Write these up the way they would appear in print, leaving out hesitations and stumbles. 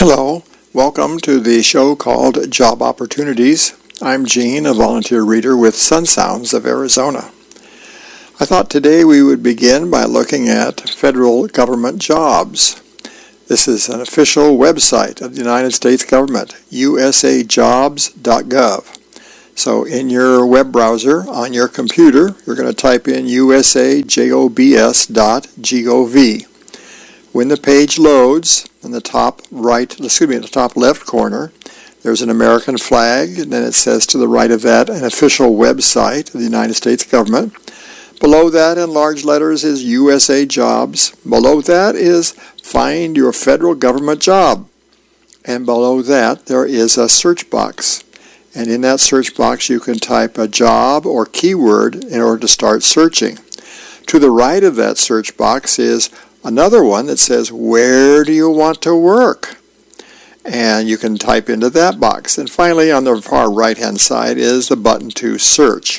Hello, welcome to the show called Job Opportunities. I'm Gene, a volunteer reader with Sun Sounds of Arizona. I thought today we would begin by looking at federal government jobs. This is an official website of the United States government, usajobs.gov. So in your web browser on your computer, you're going to type in usajobs.gov. When the page loads, in the top left corner, there's an American flag, and then it says to the right of that, an official website of the United States government. Below that, in large letters, is USA Jobs. Below that is Find Your Federal Government Job. And below that, there is a search box. And in that search box, you can type a job or keyword in order to start searching. To the right of that search box is another one that says, where do you want to work? And you can type into that box. And finally, on the far right-hand side is the button to search.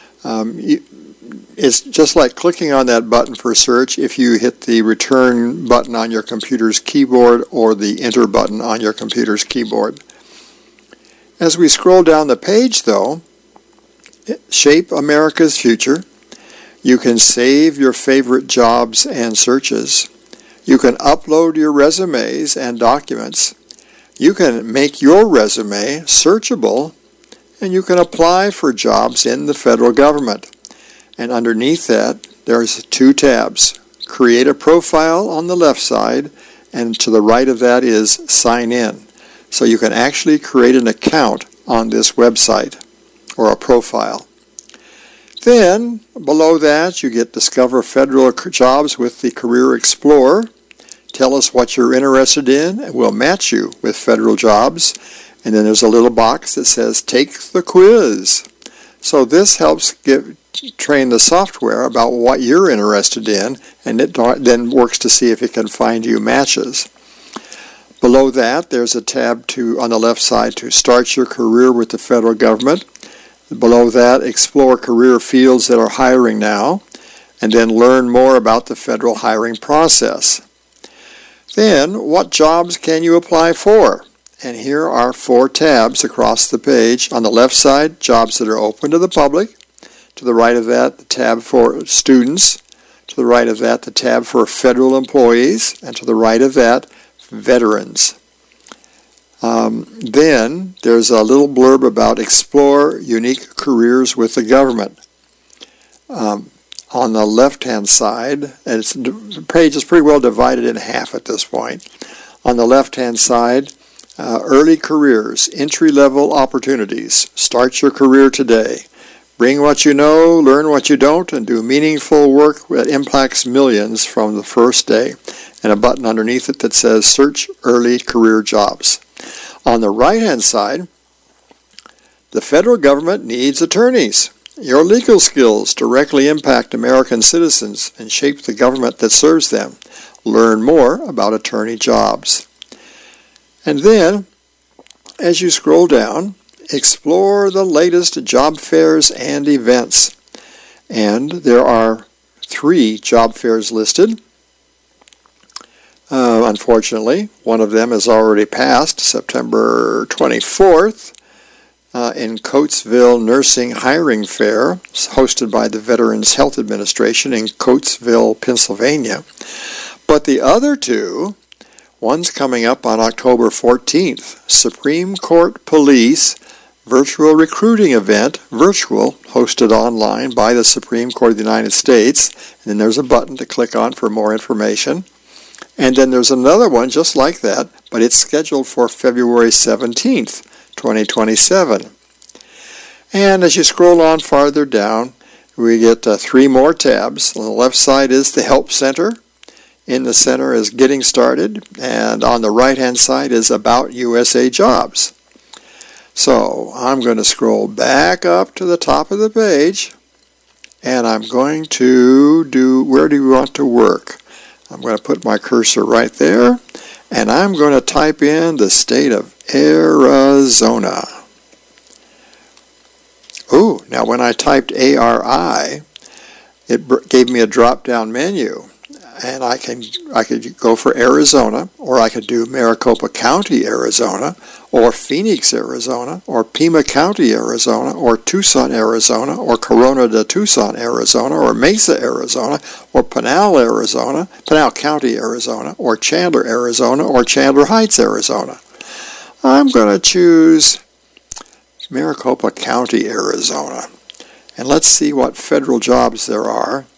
It's just like clicking on that button for search if you hit the return button on your computer's keyboard or the enter button on your computer's keyboard. As we scroll down the page, though, Shape America's Future. You can save your favorite jobs and searches. You can upload your resumes and documents. You can make your resume searchable, and you can apply for jobs in the federal government. And underneath that, there's two tabs. Create a profile on the left side, and to the right of that is Sign In. So you can actually create an account on this website, or a profile. Then, below that, you get Discover Federal Jobs with the Career Explorer. Tell us what you're interested in, and we'll match you with federal jobs. And then there's a little box that says, Take the Quiz. So this helps train the software about what you're interested in, and it then works to see if it can find you matches. Below that, there's a tab on the left side to start your career with the federal government. Below that, explore career fields that are hiring now, and then learn more about the federal hiring process. Then, what jobs can you apply for? And here are 4 tabs across the page. On the left side, jobs that are open to the public. To the right of that, the tab for students. To the right of that, the tab for federal employees. And to the right of that, veterans. Then there's a little blurb about explore unique careers with the government. On the left-hand side, and the page is pretty well divided in half at this point. On the left-hand side, early careers, entry-level opportunities. Start your career today. Bring what you know, learn what you don't, and do meaningful work that impacts millions from the first day. And a button underneath it that says Search Early Career Jobs. On the right-hand side, the federal government needs attorneys. Your legal skills directly impact American citizens and shape the government that serves them. Learn more about attorney jobs. And then, as you scroll down, explore the latest job fairs and events. And there are 3 job fairs listed. Unfortunately, one of them has already passed, September 24th, in Coatesville Nursing Hiring Fair, hosted by the Veterans Health Administration in Coatesville, Pennsylvania. But the other 2, one's coming up on October 14th, Supreme Court Police Virtual Recruiting Event, virtual, hosted online by the Supreme Court of the United States. And then there's a button to click on for more information. And then there's another one just like that, but it's scheduled for February 17th, 2027. And as you scroll on farther down, we get 3 more tabs. On the left side is the Help Center. In the center is Getting Started. And on the right-hand side is About USA Jobs. So I'm going to scroll back up to the top of the page, and I'm going to do Where Do You Want to Work? I'm going to put my cursor right there, and I'm going to type in the state of Arizona. Ooh, now when I typed ARI, it gave me a drop-down menu. and I could go for Arizona, or I could do Maricopa County, Arizona, or Phoenix, Arizona, or Pima County, Arizona, or Tucson, Arizona, or Corona de Tucson, Arizona, or Mesa, Arizona, or Pinal, Arizona, Pinal County, Arizona, or Chandler, Arizona, or Chandler Heights, Arizona. I'm going to choose Maricopa County, Arizona. And let's see what federal jobs there are